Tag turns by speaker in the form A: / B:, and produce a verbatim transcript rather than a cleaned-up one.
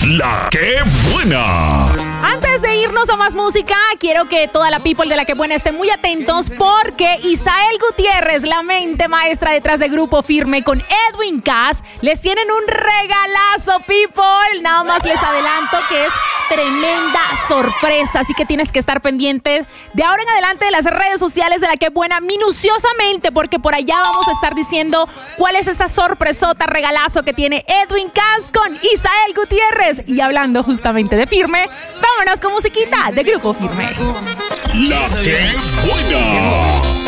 A: La que buena.
B: Antes de irnos a más música, quiero que toda la people de La que buena estén muy atentos porque Isael Gutiérrez, la mente maestra detrás de Grupo Firme con Edwin Cass, les tienen un regalazo, people. Nada más les adelanto que es tremenda sorpresa, así que tienes que estar pendiente de ahora en adelante de las redes sociales de La que buena minuciosamente, porque por allá vamos a estar diciendo cuál es esa sorpresota regalazo que tiene Edwin Cass con Isael Gutiérrez. Y hablando justamente de Firme, vámonos con musiquita de Grupo Firme.
A: La que buena.